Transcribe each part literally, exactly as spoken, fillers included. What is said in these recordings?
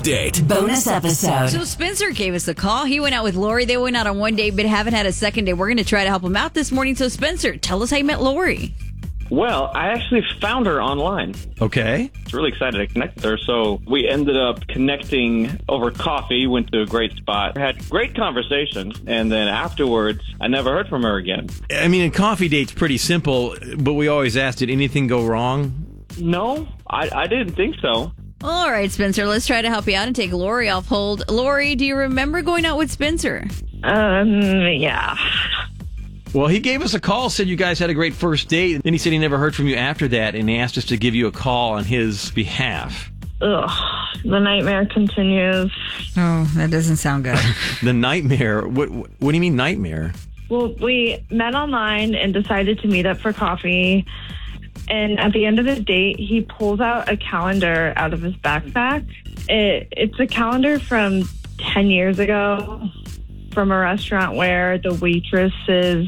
Date. Bonus episode. So Spencer gave us a call. He went out with Lori. They went out on one date, but haven't had a second date. We're going to try to help him out this morning. So Spencer, tell us how you met Lori. Well, I actually found her online. Okay. I was really excited to connect with her. So we ended up connecting over coffee, went to a great spot, had great conversation. And then afterwards, I never heard from her again. I mean, a coffee date's pretty simple, but we always ask, did anything go wrong? No, I, I didn't think so. All right, Spencer, let's try to help you out and take Lori off hold. Lori, do you remember going out with Spencer? Um, yeah. Well, he gave us a call, said you guys had a great first date. Then he said he never heard from you after that, and he asked us to give you a call on his behalf. Ugh, the nightmare continues. Oh, that doesn't sound good. The nightmare? What, what do you mean nightmare? Well, we met online and decided to meet up for coffee. And at the end of the date, he pulls out a calendar out of his backpack. It, it's a calendar from ten years ago from a restaurant where the waitresses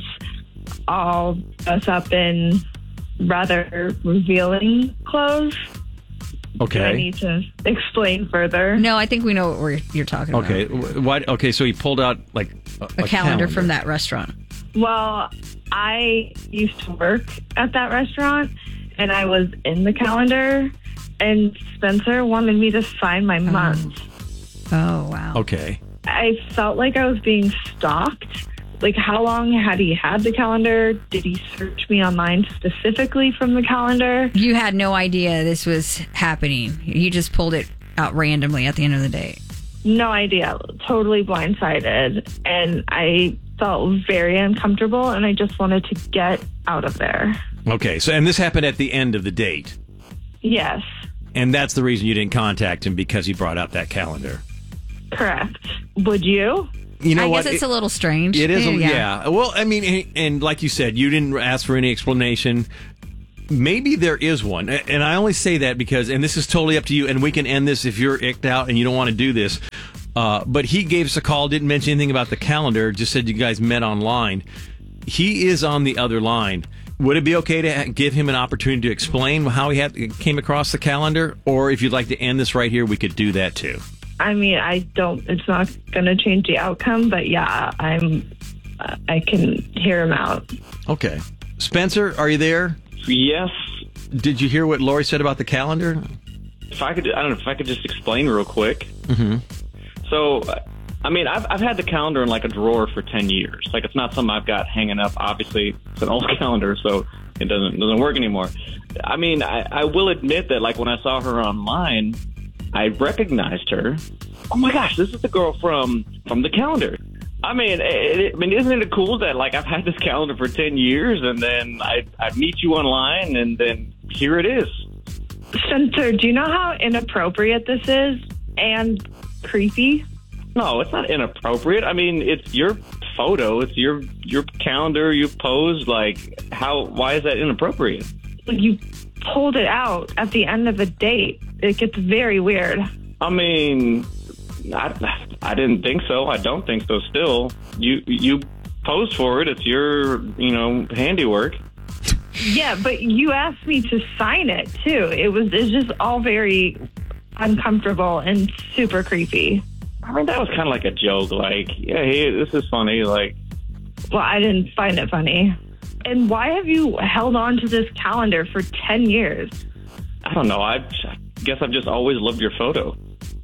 all dress up in rather revealing clothes. Okay. Do I need to explain further? No, I think we know what we're, you're talking about. Okay. Why? Okay, so he pulled out, like, a, A, a calendar, calendar from that restaurant. Well, I used to work at that restaurant, and I was in the calendar, and Spencer wanted me to sign my months. Oh, wow. Okay. I felt like I was being stalked. Like, how long had he had the calendar? Did he search me online specifically from the calendar? You had no idea this was happening. You just pulled it out randomly at the end of the day. No idea. Totally blindsided. And I felt very uncomfortable, and I just wanted to get out of there. Okay, so, and this happened at the end of the date. Yes, And that's the reason you didn't contact him, because he brought out that calendar. correct. Would you? You know I what? guess it's It- a little strange. It is, a, Yeah. yeah. Well, I mean, and, and like you said, you didn't ask for any explanation. Maybe there is one. And I only say that because, and this is totally up to you, and we can end this if you're icked out and you don't want to do this. Uh, but he gave us a call, didn't mention anything about the calendar, just said you guys met online. He is on the other line. Would it be okay to give him an opportunity to explain how he had came across the calendar? Or if you'd like to end this right here, we could do that too. I mean, I don't, it's not going to change the outcome, but yeah, I'm, uh, I can hear him out. Okay. Spencer, are you there? Yes. Did you hear what Lori said about the calendar? If I could, I don't know if I could just explain real quick. Mm-hmm. So, I mean, I've I've had the calendar in like a drawer for ten years. Like, it's not something I've got hanging up. Obviously, it's an old calendar, so it doesn't doesn't work anymore. I mean, I, I will admit that, like, when I saw her online, I recognized her. Oh my gosh, this is the girl from from the calendar. I mean, it, I mean, isn't it cool that, like, I've had this calendar for ten years, and then I I meet you online, and then here it is. Spencer, do you know how inappropriate this is and creepy? No, it's not inappropriate. I mean, it's your photo. It's your your calendar. You posed. Like, how? Why is that inappropriate? Like, you pulled it out at the end of a date. It gets very weird. I mean, I, I didn't think so. I don't think so. Still, you you posed for it. It's your you know handiwork. Yeah, but you asked me to sign it too. It was it's just all very uncomfortable and super creepy. I mean, that was kind of like a joke. Like, yeah, hey, this is funny. Like, Well, I didn't find it funny. And why have you held on to this calendar for ten years? I don't know. I, I guess I've just always loved your photo.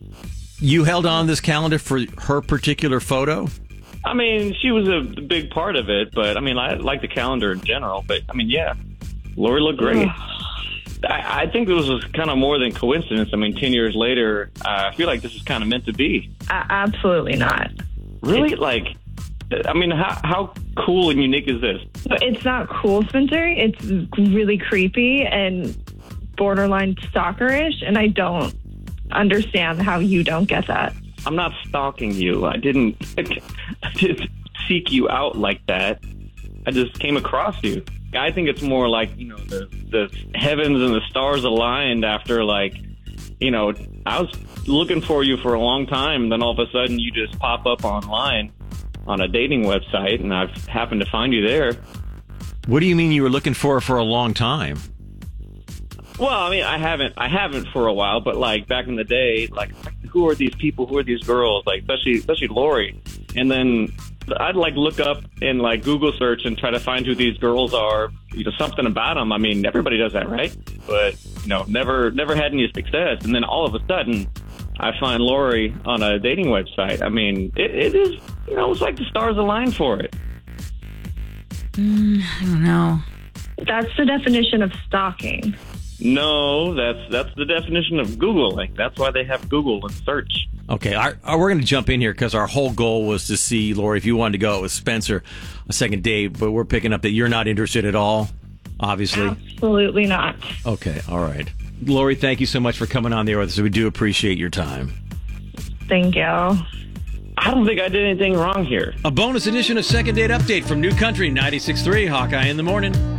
You held on this calendar for her particular photo? I mean, she was a big part of it, but I mean, I like the calendar in general. But I mean, yeah, Lori looked great. I, I think this was kind of more than coincidence. I mean, ten years later, uh, I feel like this is kind of meant to be. Uh, absolutely not. Really? Like, I mean, how, how cool and unique is this? But it's not cool, Spencer. It's really creepy and borderline stalkerish, and I don't understand how you don't get that. I'm not stalking you. I didn't, I didn't seek you out like that. I just came across you. I think it's more like, you know, the, the heavens and the stars aligned after, like, you know, I was looking for you for a long time, and then all of a sudden you just pop up online on a dating website, and I've happened to find you there. What do you mean you were looking for her for a long time? Well, I mean, I haven't, I haven't for a while, but like back in the day, like who are these people? Who are these girls? Like, especially especially Lori. And then I'd like look up in like Google search and try to find who these girls are. You know, something about them. I mean, everybody does that, right? But you know, never never had any success. And then all of a sudden, I find Lori on a dating website. I mean, it, it is, you know, it's like the stars align for it. Mm, I don't know. That's the definition of stalking. No, that's that's the definition of Googling. That's why they have Google and search. Okay, our, our, we're going to jump in here because our whole goal was to see, Lori, if you wanted to go out with Spencer a second date, but we're picking up that you're not interested at all, obviously. Absolutely not. Okay, all right. Lori, thank you so much for coming on the air with us. We do appreciate your time. Thank you. I don't think I did anything wrong here. A bonus edition of Second Date Update from New Country ninety-six point three Hawkeye in the Morning.